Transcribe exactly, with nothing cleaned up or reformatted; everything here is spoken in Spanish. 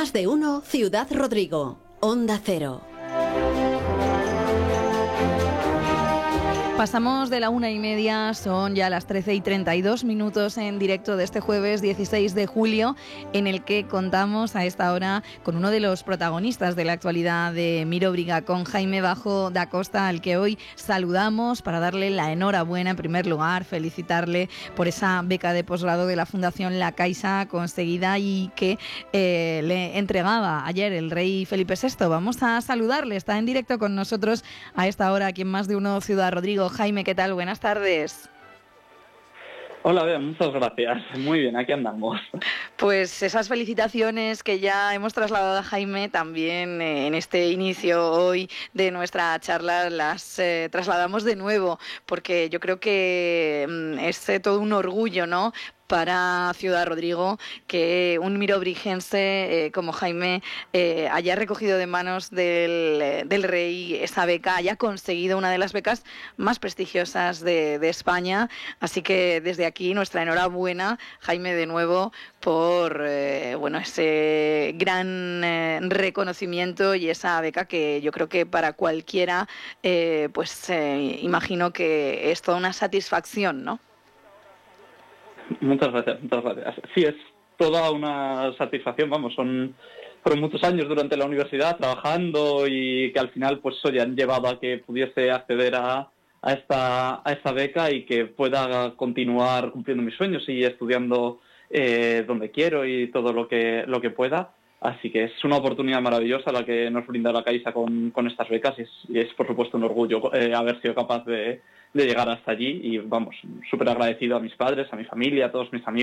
Más de uno, Ciudad Rodrigo. Onda Cero. Pasamos de la una y media, son ya las trece y treinta y dos minutos en directo de este jueves dieciséis de julio, en el que contamos a esta hora con uno de los protagonistas de la actualidad de Miróbriga, con Jaime Bajo da Costa, al que hoy saludamos para darle la enhorabuena en primer lugar, felicitarle por esa beca de posgrado de la Fundación La Caixa conseguida y que eh, le entregaba ayer el rey Felipe sexto. Vamos a saludarle, está en directo con nosotros a esta hora aquí en Más de Uno Ciudad Rodrigo. Jaime, ¿qué tal? Buenas tardes. Hola, Bea, muchas gracias. Muy bien, aquí andamos. Pues esas felicitaciones que ya hemos trasladado a Jaime también eh, en este inicio hoy de nuestra charla las eh, trasladamos de nuevo, porque yo creo que mm, es eh, todo un orgullo, ¿no?, para Ciudad Rodrigo que un mirobrigense eh, como Jaime eh, haya recogido de manos del, eh, del rey esa beca, haya conseguido una de las becas más prestigiosas de, de España. Así que desde aquí nuestra enhorabuena, Jaime, de nuevo por eh, bueno, ese gran eh, reconocimiento y esa beca que yo creo que para cualquiera eh, pues eh, imagino que es toda una satisfacción, ¿no? Muchas gracias, muchas gracias. Sí, es toda una satisfacción, vamos, son fueron muchos años durante la universidad trabajando y que al final pues oye, han llevado a que pudiese acceder a, a esta a esta beca y que pueda continuar cumpliendo mis sueños y estudiando eh, donde quiero y todo lo que lo que pueda. Así que es una oportunidad maravillosa la que nos brinda la Caixa con, con estas becas y es, y es por supuesto un orgullo eh, haber sido capaz de, de llegar hasta allí y vamos, súper agradecido a mis padres, a mi familia, a todos mis amigos.